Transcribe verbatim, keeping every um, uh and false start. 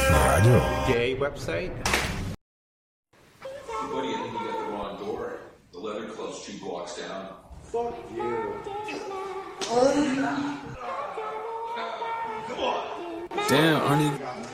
Radio. Gay website? Buddy, I think you got the wrong door. The leather club's two blocks down. Fuck you. Come on. Damn, Arnie.